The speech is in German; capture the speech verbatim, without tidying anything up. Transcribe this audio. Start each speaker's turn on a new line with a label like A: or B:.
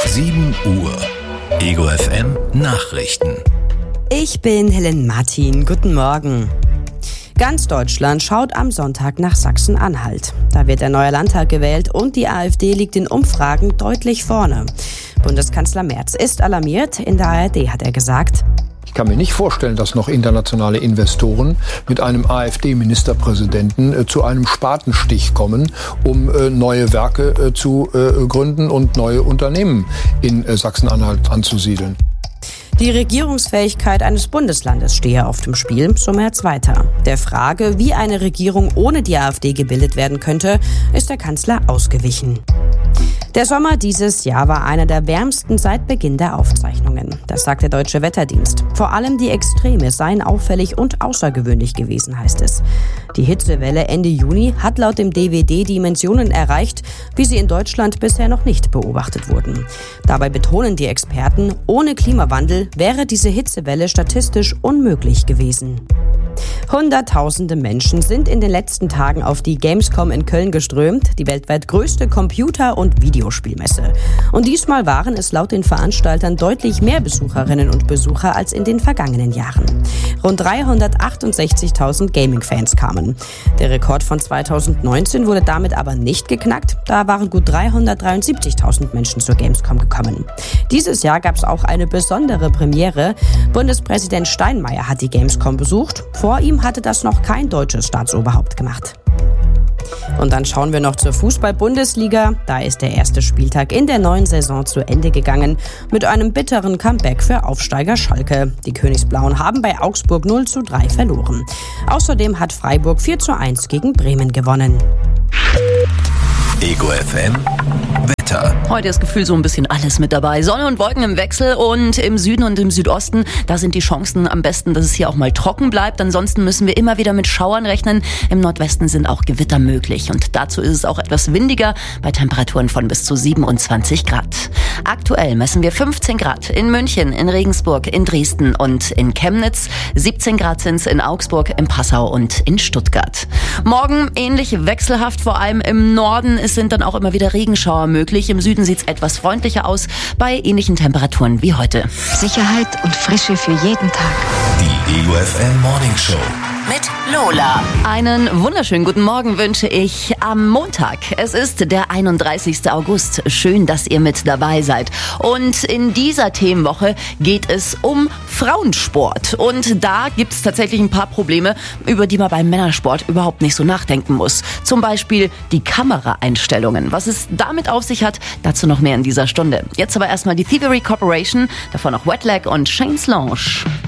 A: sieben Uhr. Ego F M Nachrichten.
B: Ich bin Helen Martin. Guten Morgen. Ganz Deutschland schaut am Sonntag nach Sachsen-Anhalt. Da wird der neue Landtag gewählt und die AfD liegt in Umfragen deutlich vorne. Bundeskanzler Merz ist alarmiert. In der A R D hat er gesagt:
C: Ich kann mir nicht vorstellen, dass noch internationale Investoren mit einem AfD-Ministerpräsidenten äh, zu einem Spatenstich kommen, um äh, neue Werke äh, zu äh, gründen und neue Unternehmen in äh, Sachsen-Anhalt anzusiedeln.
B: Die Regierungsfähigkeit eines Bundeslandes stehe auf dem Spiel, so Merz weiter. Der Frage, wie eine Regierung ohne die AfD gebildet werden könnte, ist der Kanzler ausgewichen. Der Sommer dieses Jahr war einer der wärmsten seit Beginn der Aufzeichnungen. Das sagt der Deutsche Wetterdienst. Vor allem die Extreme seien auffällig und außergewöhnlich gewesen, heißt es. Die Hitzewelle Ende Juni hat laut dem D W D Dimensionen erreicht, wie sie in Deutschland bisher noch nicht beobachtet wurden. Dabei betonen die Experten, ohne Klimawandel wäre diese Hitzewelle statistisch unmöglich gewesen. Hunderttausende Menschen sind in den letzten Tagen auf die Gamescom in Köln geströmt, die weltweit größte Computer- und Videospielmesse. Und diesmal waren es laut den Veranstaltern deutlich mehr Besucherinnen und Besucher als in den vergangenen Jahren. Rund dreihundertachtundsechzigtausend Gaming-Fans kamen. Der Rekord von zweitausendneunzehn wurde damit aber nicht geknackt. Da waren gut dreihundertdreiundsiebzigtausend Menschen zur Gamescom gekommen. Dieses Jahr gab es auch eine besondere Premiere. Bundespräsident Steinmeier hat die Gamescom besucht. Vor ihm hatte das noch kein deutsches Staatsoberhaupt gemacht. Und dann schauen wir noch zur Fußball-Bundesliga. Da ist der erste Spieltag in der neuen Saison zu Ende gegangen mit einem bitteren Comeback für Aufsteiger Schalke. Die Königsblauen haben bei Augsburg null zu drei verloren. Außerdem hat Freiburg vier zu eins gegen Bremen gewonnen.
A: Ego F M Wetter.
D: Heute ist Gefühl so ein bisschen alles mit dabei. Sonne und Wolken im Wechsel und im Süden und im Südosten, da sind die Chancen am besten, dass es hier auch mal trocken bleibt. Ansonsten müssen wir immer wieder mit Schauern rechnen. Im Nordwesten sind auch Gewitter möglich und dazu ist es auch etwas windiger bei Temperaturen von bis zu siebenundzwanzig Grad. Aktuell messen wir fünfzehn Grad in München, in Regensburg, in Dresden und in Chemnitz. siebzehn Grad sind es in Augsburg, in Passau und in Stuttgart. Morgen ähnlich wechselhaft, vor allem im Norden. Es sind dann auch immer wieder Regenschauer möglich. Im Süden sieht es etwas freundlicher aus, bei ähnlichen Temperaturen wie heute.
E: Sicherheit und Frische für jeden Tag.
A: Die Ego F M Morning Show
D: mit Lola. Einen wunderschönen guten Morgen wünsche ich am Montag. Es ist der einunddreißigsten August. Schön, dass ihr mit dabei seid. Und in dieser Themenwoche geht es um Frauensport. Und da gibt es tatsächlich ein paar Probleme, über die man beim Männersport überhaupt nicht so nachdenken muss. Zum Beispiel die Kameraeinstellungen. Was es damit auf sich hat, dazu noch mehr in dieser Stunde. Jetzt aber erstmal die Thievery Corporation, davon noch Wet Leg und Shane's Lounge.